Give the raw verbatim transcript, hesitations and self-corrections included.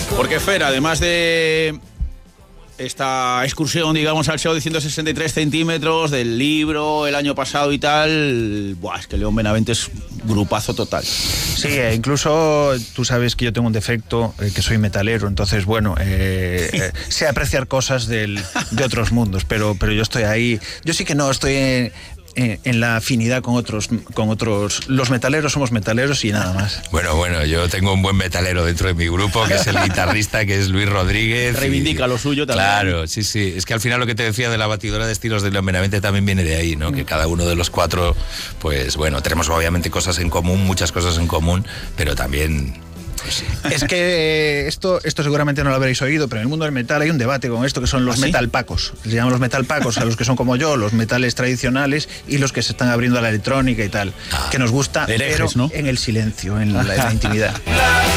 Porque Fer, además de esta excursión, digamos, al show de ciento sesenta y tres centímetros, del libro el año pasado y tal, buah, es que León Benavente es grupazo total. Sí, e incluso tú sabes que yo tengo un defecto, eh, que soy metalero, entonces, bueno, eh, eh, sé apreciar cosas del, de otros mundos, pero, pero yo estoy ahí. Yo sí que no estoy en, en, en la afinidad con otros, con otros. Los metaleros somos metaleros y nada más. Bueno, bueno, yo tengo un buen metalero dentro de mi grupo, que es el guitarrista, que es Luis Rodríguez. Reivindica y, lo suyo también. Claro, sí, sí. Es que al final lo que te decía de la batidora de estilos de León Benavente también viene de ahí, ¿no? Mm. Que cada uno de los cuatro, pues bueno, tenemos obviamente cosas en común, muchas cosas en común, pero también... Pues sí. Es que esto, esto seguramente no lo habréis oído, pero en el mundo del metal hay un debate con esto que son los ¿Ah, sí? metalpacos. Les llamamos los metalpacos a los que son como yo, los metales tradicionales, y los que se están abriendo a la electrónica y tal. Ah, que nos gusta, herejes, pero ¿no? en el silencio, en la, en la intimidad.